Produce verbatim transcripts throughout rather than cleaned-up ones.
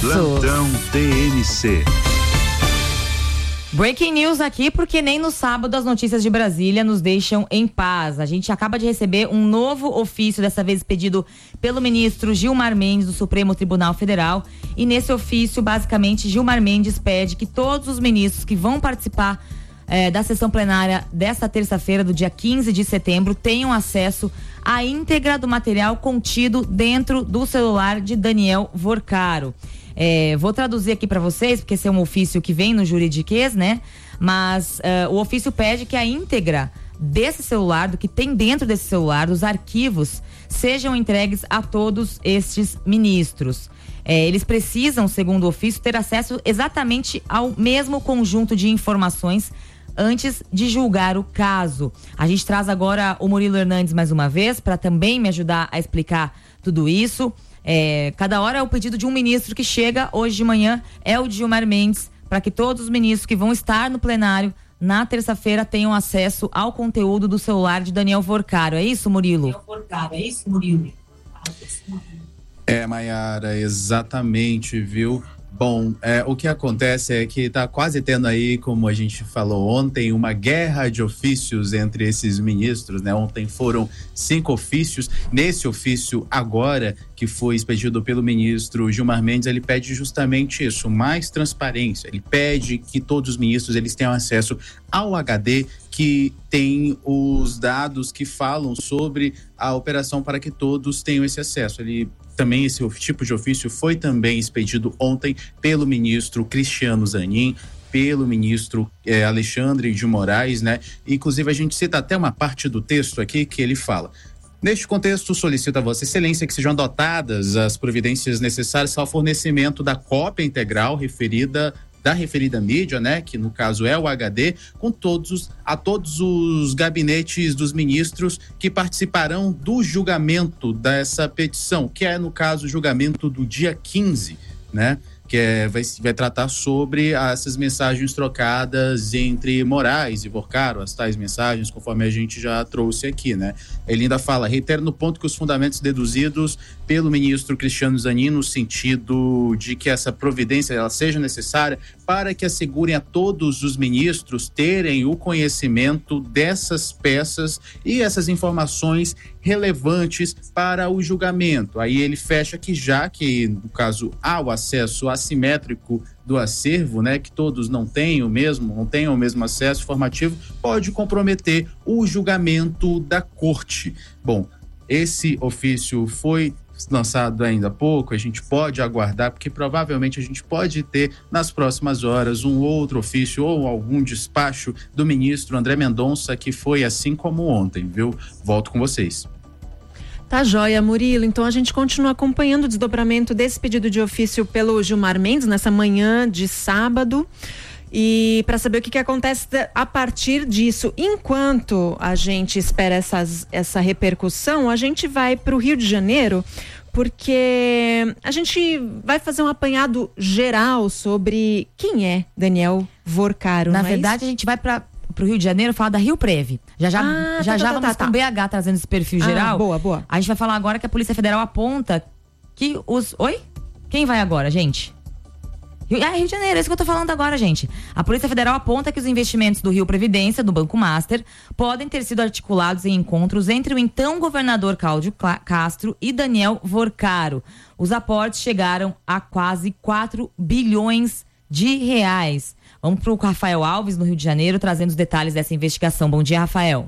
Plantão T N C. Breaking news aqui, porque nem no sábado as notícias de Brasília nos deixam em paz. A gente acaba de receber um novo ofício, dessa vez pedido pelo ministro Gilmar Mendes do Supremo Tribunal Federal. E nesse ofício, basicamente, Gilmar Mendes pede que todos os ministros que vão participar eh, da sessão plenária desta terça-feira, do dia quinze de setembro, tenham acesso à íntegra do material contido dentro do celular de Daniel Vorcaro. É, vou traduzir aqui para vocês, porque esse é um ofício que vem no juridiquês, né? Mas uh, o ofício pede que a íntegra desse celular, do que tem dentro desse celular, dos arquivos, sejam entregues a todos estes ministros. É, eles precisam, segundo o ofício, ter acesso exatamente ao mesmo conjunto de informações antes de julgar o caso. A gente traz agora o Murilo Hernandes mais uma vez, para também me ajudar a explicar tudo isso. É, cada hora é o pedido de um ministro que chega. Hoje de manhã é o de Gilmar Mendes, para que todos os ministros que vão estar no plenário na terça-feira tenham acesso ao conteúdo do celular de Daniel Vorcaro. É isso, Murilo? Daniel Vorcaro, é isso, Murilo? É, Maiara, exatamente, viu? Bom, é, o que acontece é que está quase tendo aí, como a gente falou ontem, uma guerra de ofícios entre esses ministros, né? Ontem foram cinco ofícios. Nesse ofício agora, que foi expedido pelo ministro Gilmar Mendes, ele pede justamente isso, mais transparência. Ele pede que todos os ministros eles tenham acesso ao H D que tem os dados que falam sobre a operação, para que todos tenham esse acesso. Ele também, esse tipo de ofício foi também expedido ontem pelo ministro Cristiano Zanin, pelo ministro eh, Alexandre de Moraes, né? Inclusive a gente cita até uma parte do texto aqui que ele fala: neste contexto, solicito a Vossa Excelência que sejam adotadas as providências necessárias ao fornecimento da cópia integral referida da referida mídia, né, que no caso é o H D, com todos os, a todos os gabinetes dos ministros que participarão do julgamento dessa petição, que é no caso o julgamento do dia quinze, né, que é, vai, vai tratar sobre essas mensagens trocadas entre Moraes e Vorcaro, as tais mensagens, conforme a gente já trouxe aqui, né. Ele ainda fala: reitero no ponto que os fundamentos deduzidos pelo ministro Cristiano Zanin, no sentido de que essa providência ela seja necessária para que assegurem a todos os ministros terem o conhecimento dessas peças e essas informações relevantes para o julgamento. Aí ele fecha que, já que no caso há o acesso assimétrico do acervo, né, que todos não têm o mesmo, não tenham o mesmo acesso informativo, pode comprometer o julgamento da corte. Bom, esse ofício foi lançado ainda há pouco, a gente pode aguardar, porque provavelmente a gente pode ter nas próximas horas um outro ofício ou algum despacho do ministro André Mendonça, que foi assim como ontem, viu? Volto com vocês. Tá joia, Murilo. Então a gente continua acompanhando o desdobramento desse pedido de ofício pelo Gilmar Mendes nessa manhã de sábado. E para saber o que, que acontece a partir disso, enquanto a gente espera essas, essa repercussão, a gente vai para o Rio de Janeiro, porque a gente vai fazer um apanhado geral sobre quem é Daniel Vorcaro. Na não verdade, é isso? A gente vai para o Rio de Janeiro falar da Rio Prev. Já já, Ah, já, tá, já tá, vamos tá, tá. com o B H trazendo esse perfil geral. Ah, boa, boa. A gente vai falar agora que a Polícia Federal aponta que os... Oi? Quem vai agora, gente? Rio, ah, Rio de Janeiro, é isso que eu tô falando agora, gente. A Polícia Federal aponta que os investimentos do Rio Previdência, do Banco Master, podem ter sido articulados em encontros entre o então governador Cláudio Castro e Daniel Vorcaro. Os aportes chegaram a quase quatro bilhões de reais. Vamos pro Rafael Alves, no Rio de Janeiro, trazendo os detalhes dessa investigação. Bom dia, Rafael.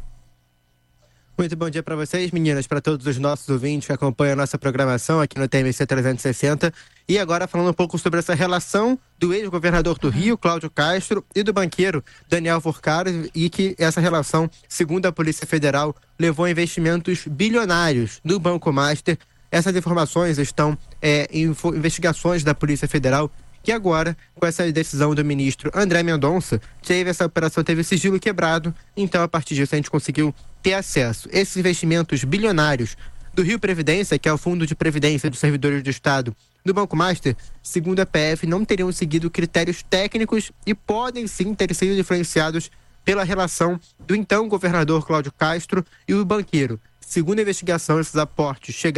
Muito bom dia para vocês, meninas, para todos os nossos ouvintes que acompanham a nossa programação aqui no T M C trezentos e sessenta. E agora falando um pouco sobre essa relação do ex-governador do Rio, Cláudio Castro, e do banqueiro Daniel Vorcaro, e que essa relação, segundo a Polícia Federal, levou a investimentos bilionários no Banco Master. Essas informações estão é, em investigações da Polícia Federal, que agora, com essa decisão do ministro André Mendonça, teve essa operação, teve sigilo quebrado, então a partir disso a gente conseguiu ter acesso. Esses investimentos bilionários do Rio Previdência, que é o Fundo de Previdência dos Servidores do Estado, do Banco Master, segundo a P F, não teriam seguido critérios técnicos e podem sim ter sido influenciados pela relação do então governador Cláudio Castro e o banqueiro. Segundo a investigação, esses aportes chegaram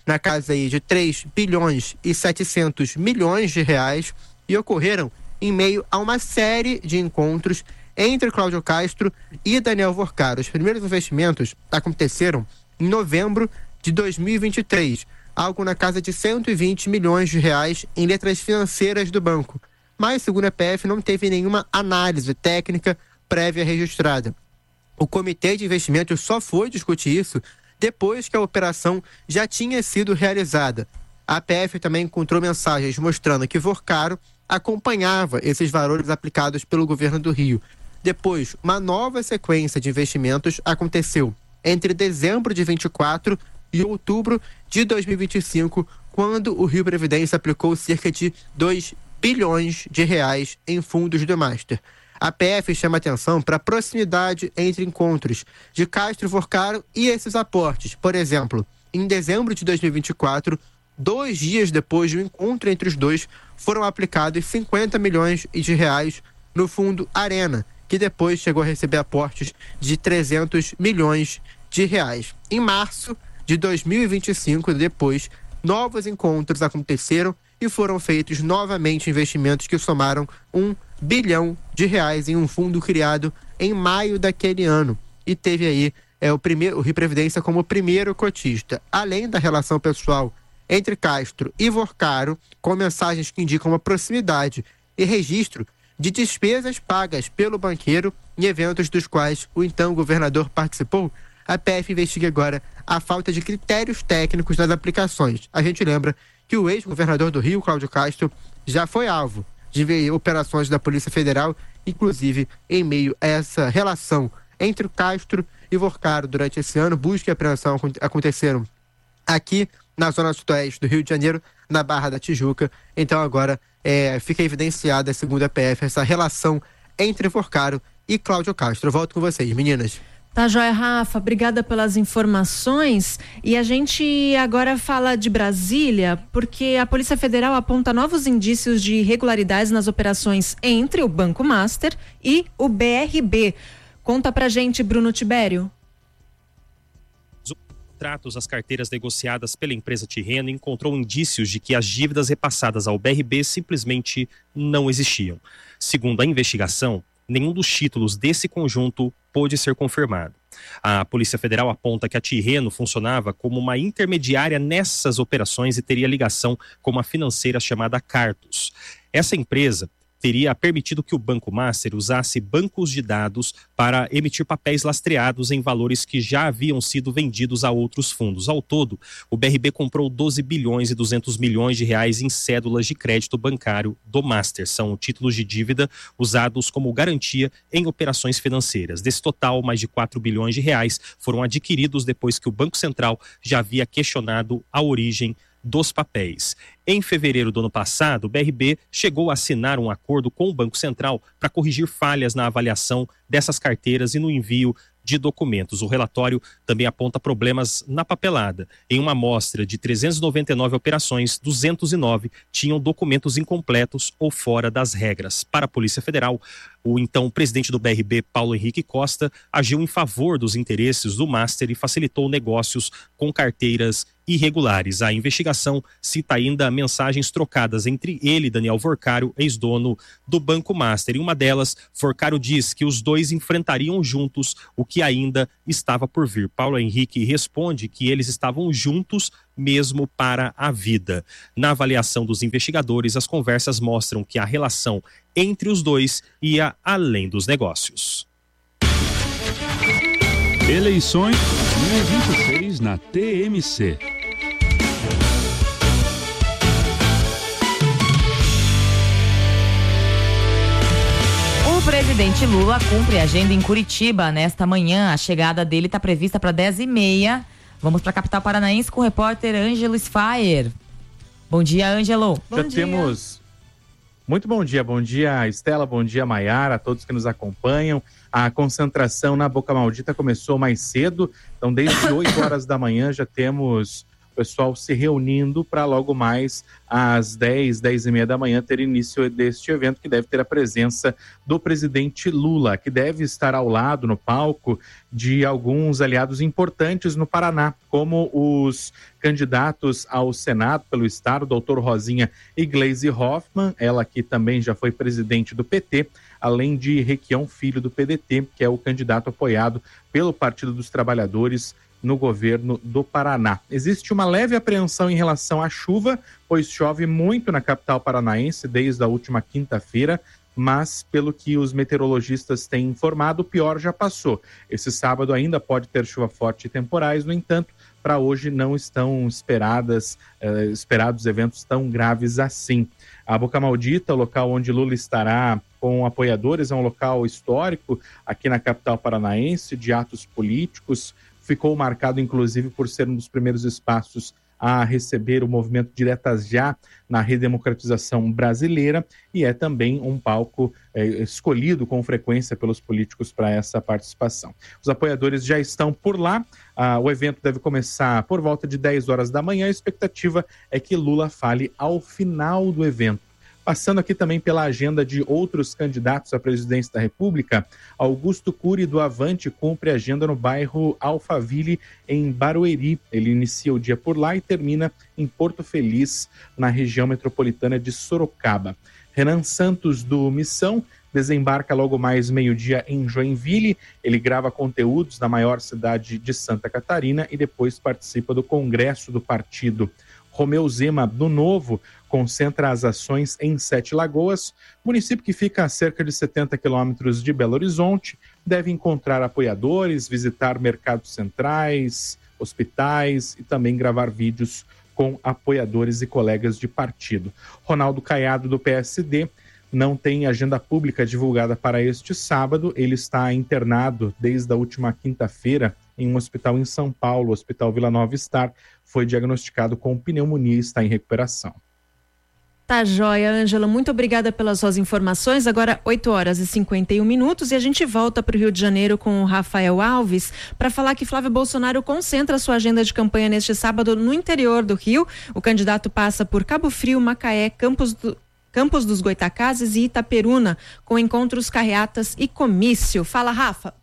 na casa aí de três bilhões e setecentos milhões de reais e ocorreram em meio a uma série de encontros entre Cláudio Castro e Daniel Worcaro. Os primeiros investimentos aconteceram em novembro de dois mil e vinte e três, algo na casa de cento e vinte milhões de reais em letras financeiras do banco. Mas, segundo a E P F, não teve nenhuma análise técnica prévia registrada. O Comitê de Investimentos só foi discutir isso depois que a operação já tinha sido realizada. A A P F também encontrou mensagens mostrando que Worcaro acompanhava esses valores aplicados pelo governo do Rio. Depois, uma nova sequência de investimentos aconteceu entre dezembro de vinte e quatro e outubro de dois mil e vinte e cinco, quando o Rio Previdência aplicou cerca de dois bilhões de reais em fundos do Master. A P F chama atenção para a proximidade entre encontros de Castro e Worcaro e esses aportes. Por exemplo, em dezembro de dois mil e vinte e quatro, dois dias depois do encontro entre os dois, foram aplicados cinquenta milhões de reais no fundo Arena, que depois chegou a receber aportes de trezentos milhões de reais. Em março de dois mil e vinte e cinco, depois, novos encontros aconteceram e foram feitos novamente investimentos que somaram um bilhão de reais em um fundo criado em maio daquele ano. E teve aí é, o, primeiro, o Rio Previdência como o primeiro cotista. Além da relação pessoal entre Castro e Worcaro, com mensagens que indicam uma proximidade e registro de despesas pagas pelo banqueiro em eventos dos quais o então governador participou, a P F investiga agora a falta de critérios técnicos nas aplicações. A gente lembra que o ex-governador do Rio, Cláudio Castro, já foi alvo de operações da Polícia Federal, inclusive em meio a essa relação entre o Castro e Worcaro durante esse ano. Busca e apreensão aconteceram aqui na zona sudoeste do Rio de Janeiro, na Barra da Tijuca. Então agora é, fica evidenciada, segundo a P F, essa relação entre Worcaro e Cláudio Castro. Eu volto com vocês, meninas. Tá joia, Rafa, obrigada pelas informações. E a gente agora fala de Brasília, porque a Polícia Federal aponta novos indícios de irregularidades nas operações entre o Banco Master e o B R B. Conta pra gente, Bruno Tibério. Contratos, as carteiras negociadas pela empresa Tirreno encontrou indícios de que as dívidas repassadas ao B R B simplesmente não existiam. Segundo a investigação, nenhum dos títulos desse conjunto pôde ser confirmado. A Polícia Federal aponta que a Tirreno funcionava como uma intermediária nessas operações e teria ligação com uma financeira chamada Cartus. Essa empresa teria permitido que o Banco Master usasse bancos de dados para emitir papéis lastreados em valores que já haviam sido vendidos a outros fundos. Ao todo, o B R B comprou doze bilhões e duzentos milhões de reais em cédulas de crédito bancário do Master. São títulos de dívida usados como garantia em operações financeiras. Desse total, mais de quatro bilhões de reais foram adquiridos depois que o Banco Central já havia questionado a origem dos papéis. Em fevereiro do ano passado, o B R B chegou a assinar um acordo com o Banco Central para corrigir falhas na avaliação dessas carteiras e no envio de documentos. O relatório também aponta problemas na papelada. Em uma amostra de trezentas e noventa e nove operações, duzentos e nove tinham documentos incompletos ou fora das regras. Para a Polícia Federal, o então presidente do B R B, Paulo Henrique Costa, agiu em favor dos interesses do Master e facilitou negócios com carteiras irregulares. A investigação cita ainda mensagens trocadas entre ele e Daniel Worcaro, ex-dono do Banco Master. Em uma delas, Worcaro diz que os dois enfrentariam juntos o que ainda estava por vir. Paulo Henrique responde que eles estavam juntos mesmo para a vida. Na avaliação dos investigadores, as conversas mostram que a relação entre os dois ia além dos negócios. Eleições dois mil e vinte e seis na T M C. O presidente Lula cumpre agenda em Curitiba nesta manhã. A chegada dele está prevista para dez e meia. Vamos para a capital paranaense com o repórter Ângelo Sfayer. Bom dia, Ângelo. Já bom dia. Temos... Muito bom dia. Bom dia, Estela. Bom dia, Maiara, a todos que nos acompanham. A concentração na Boca Maldita começou mais cedo. Então, desde oito horas da manhã já temos o pessoal se reunindo para logo mais às dez, dez e meia da manhã ter início deste evento, que deve ter a presença do presidente Lula, que deve estar ao lado no palco de alguns aliados importantes no Paraná, como os candidatos ao Senado pelo Estado, doutor Rosinha e Gleisi Hoffmann, ela que também já foi presidente do P T, além de Requião Filho do P D T, que é o candidato apoiado pelo Partido dos Trabalhadores no governo do Paraná. Existe uma leve apreensão em relação à chuva, pois chove muito na capital paranaense desde a última quinta-feira, mas pelo que os meteorologistas têm informado, o pior já passou. Esse sábado ainda pode ter chuva forte e temporais, no entanto, para hoje não estão esperadas, eh, esperados eventos tão graves assim. A Boca Maldita, o local onde Lula estará com apoiadores, é um local histórico aqui na capital paranaense, de atos políticos, ficou marcado inclusive por ser um dos primeiros espaços a receber o movimento Diretas Já na redemocratização brasileira e é também um palco é, escolhido com frequência pelos políticos para essa participação. Os apoiadores já estão por lá, ah, o evento deve começar por volta de dez horas da manhã, a expectativa é que Lula fale ao final do evento. Passando aqui também pela agenda de outros candidatos à presidência da República, Augusto Cury do Avante cumpre agenda no bairro Alphaville, em Barueri. Ele inicia o dia por lá e termina em Porto Feliz, na região metropolitana de Sorocaba. Renan Santos do Missão desembarca logo mais meio-dia em Joinville. Ele grava conteúdos na maior cidade de Santa Catarina e depois participa do congresso do partido. Romeu Zema, do Novo, concentra as ações em Sete Lagoas, município que fica a cerca de setenta quilômetros de Belo Horizonte, deve encontrar apoiadores, visitar mercados centrais, hospitais e também gravar vídeos com apoiadores e colegas de partido. Ronaldo Caiado, do P S D, não tem agenda pública divulgada para este sábado. Ele está internado desde a última quinta-feira em um hospital em São Paulo, o Hospital Vila Nova Star, foi diagnosticado com pneumonia e está em recuperação. Tá joia, Ângela, muito obrigada pelas suas informações. Agora oito horas e cinquenta e um minutos e a gente volta para o Rio de Janeiro com o Rafael Alves para falar que Flávio Bolsonaro concentra sua agenda de campanha neste sábado no interior do Rio. O candidato passa por Cabo Frio, Macaé, Campos do Campos dos Goitacazes e Itaperuna, com encontros, carreatas e comício. Fala, Rafa.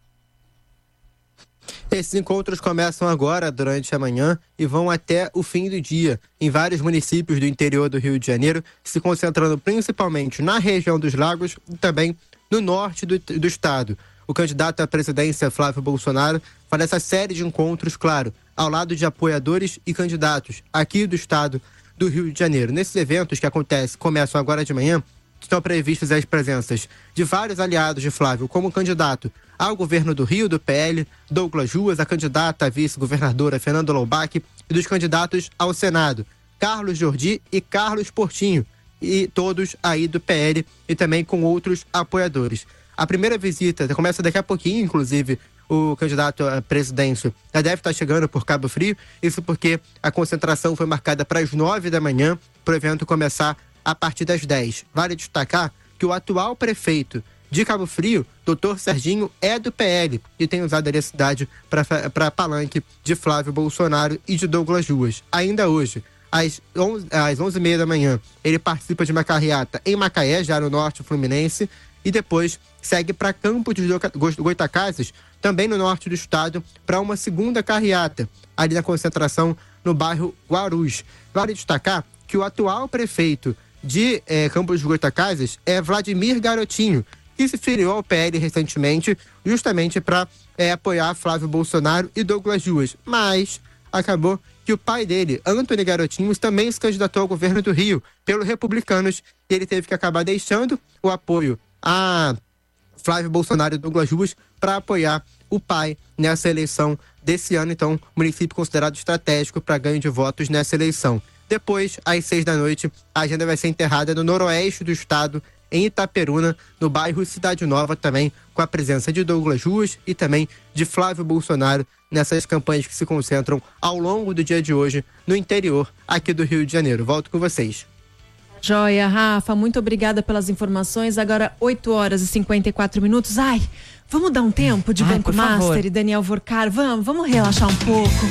Esses encontros começam agora, durante a manhã, e vão até o fim do dia, em vários municípios do interior do Rio de Janeiro, se concentrando principalmente na região dos Lagos e também no norte do, do estado. O candidato à presidência, Flávio Bolsonaro, faz essa série de encontros, claro, ao lado de apoiadores e candidatos aqui do estado do Rio de Janeiro. Nesses eventos que acontecem, começam agora de manhã, estão previstas as presenças de vários aliados de Flávio como candidato ao governo do Rio, do P L, Douglas Ruas, a candidata a vice-governadora Fernanda Loubach e dos candidatos ao Senado, Carlos Jordi e Carlos Portinho, e todos aí do P L e também com outros apoiadores. A primeira visita começa daqui a pouquinho, inclusive o candidato à presidência já deve estar chegando por Cabo Frio, isso porque a concentração foi marcada para as nove da manhã, para o evento começar a partir das dez. Vale destacar que o atual prefeito de Cabo Frio, doutor Serginho, é do P L e tem usado ali a cidade para palanque de Flávio Bolsonaro e de Douglas Ruas. Ainda hoje, às onze, às onze e meia da manhã, ele participa de uma carreata em Macaé, já no norte fluminense, e depois segue para Campos dos Goitacazes, também no norte do estado, para uma segunda carreata, ali na concentração no bairro Guarus. Vale destacar que o atual prefeito de eh, Campos dos Goitacazes é Vladimir Garotinho, que se filiou ao P L recentemente, justamente para eh, apoiar Flávio Bolsonaro e Douglas Ruas. Mas acabou que o pai dele, Antony Garotinho, também se candidatou ao governo do Rio pelo Republicanos e ele teve que acabar deixando o apoio a Flávio Bolsonaro e Douglas Ruas para apoiar o pai nessa eleição desse ano. Então, município considerado estratégico para ganho de votos nessa eleição. Depois, às seis da noite, a agenda vai ser enterrada no noroeste do estado, em Itaperuna, no bairro Cidade Nova, também com a presença de Douglas Ruas e também de Flávio Bolsonaro nessas campanhas que se concentram ao longo do dia de hoje no interior aqui do Rio de Janeiro. Volto com vocês. Joia, Rafa, muito obrigada pelas informações. Agora oito horas e cinquenta e quatro minutos. Ai, vamos dar um tempo de Ai, Banco por Master favor. e Daniel Vorcar. Vamos, vamos relaxar um pouco.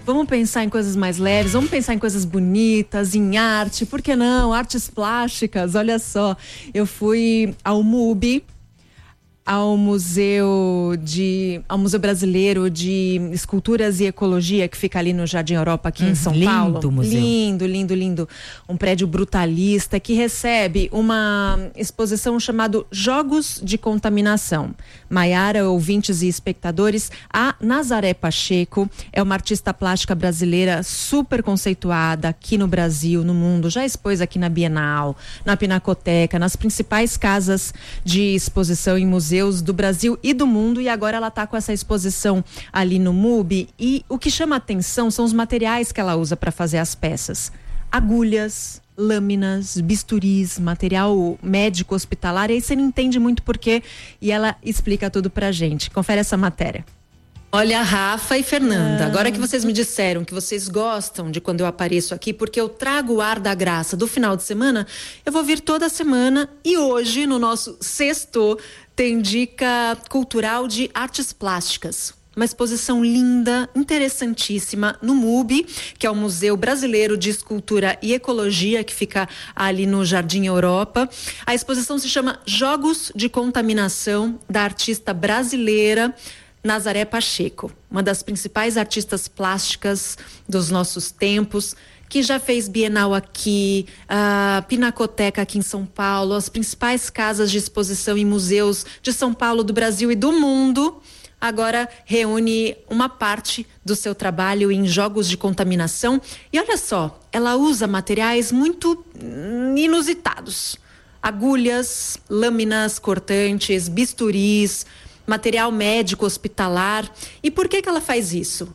Vamos pensar em coisas mais leves, vamos pensar em coisas bonitas, em arte, por que não? Artes plásticas, olha só. Eu fui ao MUBI, ao Museu de ao Museu Brasileiro de Esculturas e Ecologia, que fica ali no Jardim Europa, aqui hum, em São lindo Paulo. Museu. Lindo, lindo, lindo. Um prédio brutalista que recebe uma exposição chamada Jogos de Contaminação. Maiara, ouvintes e espectadores, a Nazaré Pacheco é uma artista plástica brasileira super conceituada aqui no Brasil, no mundo. Já expôs aqui na Bienal, na Pinacoteca, nas principais casas de exposição e museus do Brasil e do mundo, e agora ela está com essa exposição ali no MUBI, e o que chama atenção são os materiais que ela usa para fazer as peças. Agulhas, lâminas, bisturis, material médico hospitalar, e aí você não entende muito porquê, e ela explica tudo pra gente. Confere essa matéria. Olha, Rafa e Fernanda, agora que vocês me disseram que vocês gostam de quando eu apareço aqui, porque eu trago o ar da graça do final de semana, eu vou vir toda semana, e hoje, no nosso sexto, tem dica cultural de artes plásticas. Uma exposição linda, interessantíssima, no MUBI, que é o Museu Brasileiro de Escultura e Ecologia, que fica ali no Jardim Europa. A exposição se chama Jogos de Contaminação, da artista brasileira Nazaré Pacheco, uma das principais artistas plásticas dos nossos tempos, que já fez Bienal aqui, a Pinacoteca aqui em São Paulo, as principais casas de exposição e museus de São Paulo, do Brasil e do mundo. Agora reúne uma parte do seu trabalho em Jogos de Contaminação. E olha só, ela usa materiais muito inusitados. Agulhas, lâminas cortantes, bisturis, material médico hospitalar. E por que que ela faz isso?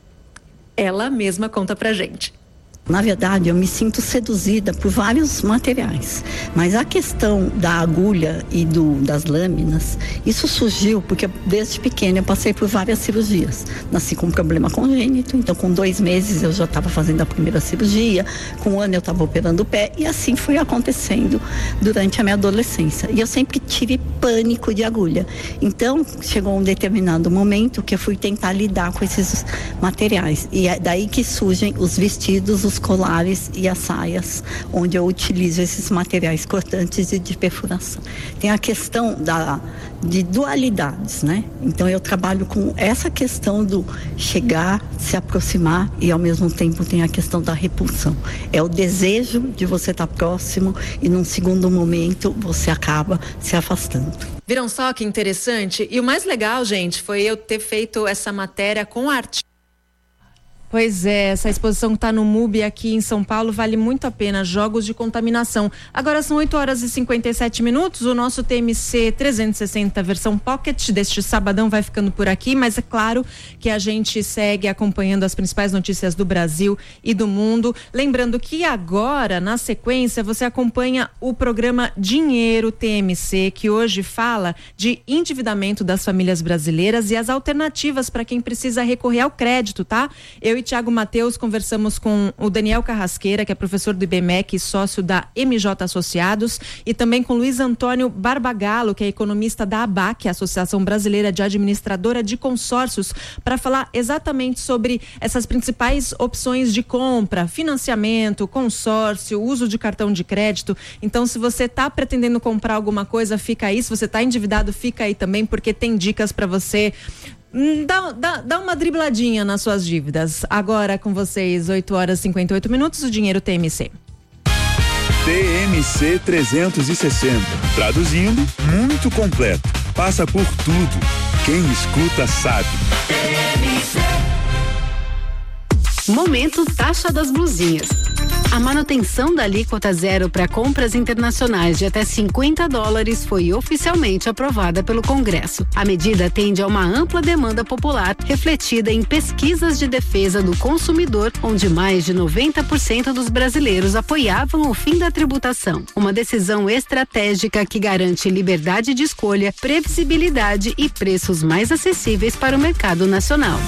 Ela mesma conta pra gente. Na verdade, eu me sinto seduzida por vários materiais, mas a questão da agulha e do, das lâminas, isso surgiu porque desde pequena eu passei por várias cirurgias. Nasci com um problema congênito, então com dois meses eu já estava fazendo a primeira cirurgia, com um ano eu estava operando o pé, e assim foi acontecendo durante a minha adolescência. E eu sempre tive pânico de agulha. Então chegou um determinado momento que eu fui tentar lidar com esses materiais, e é daí que surgem os vestidos, os colares e as saias, onde eu utilizo esses materiais cortantes e de perfuração. Tem a questão da, de dualidades, né? Então eu trabalho com essa questão do chegar, se aproximar, e ao mesmo tempo tem a questão da repulsão. É o desejo de você estar próximo e num segundo momento você acaba se afastando. Viram só que interessante? E o mais legal, gente, foi eu ter feito essa matéria com artista. Pois é, essa exposição que está no MUBI aqui em São Paulo vale muito a pena, Jogos de Contaminação. Agora são oito horas e cinquenta e sete minutos, o nosso T M C trezentos e sessenta versão Pocket deste sabadão vai ficando por aqui, mas é claro que a gente segue acompanhando as principais notícias do Brasil e do mundo. Lembrando que agora, na sequência, você acompanha o programa Dinheiro T M C, que hoje fala de endividamento das famílias brasileiras e as alternativas para quem precisa recorrer ao crédito, tá? Eu e Tiago Mateus conversamos com o Daniel Carrasqueira, que é professor do I B M E C e sócio da M J Associados, e também com Luiz Antônio Barbagallo, que é economista da A B A C, a Associação Brasileira de Administradora de Consórcios, para falar exatamente sobre essas principais opções de compra, financiamento, consórcio, uso de cartão de crédito. Então, se você está pretendendo comprar alguma coisa, fica aí. Se você está endividado, fica aí também, porque tem dicas para você. Dá, dá, dá uma dribladinha nas suas dívidas. Agora com vocês, oito horas e cinquenta e oito minutos, o Dinheiro T M C. T M C trezentos e sessenta. Traduzindo, muito completo. Passa por tudo. Quem escuta sabe. Momento Taxa das Blusinhas. A manutenção da alíquota zero para compras internacionais de até cinquenta dólares foi oficialmente aprovada pelo Congresso. A medida atende a uma ampla demanda popular, refletida em pesquisas de defesa do consumidor, onde mais de noventa por cento dos brasileiros apoiavam o fim da tributação. Uma decisão estratégica que garante liberdade de escolha, previsibilidade e preços mais acessíveis para o mercado nacional.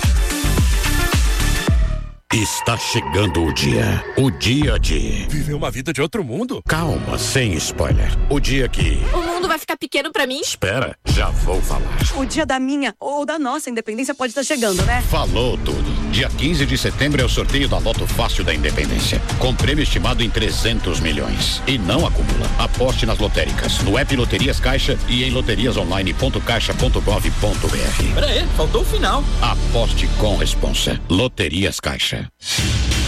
Está chegando o dia, o dia de... Viver uma vida de outro mundo? Calma, sem spoiler. O dia que... O mundo vai ficar pequeno pra mim? Espera, já vou falar. O dia da minha ou da nossa independência pode estar chegando, né? Falou tudo. Dia quinze de setembro é o sorteio da Loto Fácil da Independência, com prêmio estimado em trezentos milhões. E não acumula. Aposte nas lotéricas, no app Loterias Caixa e em loterias online ponto caixa ponto gov ponto br. Pera aí, faltou o final. Aposte com responsa. Loterias Caixa.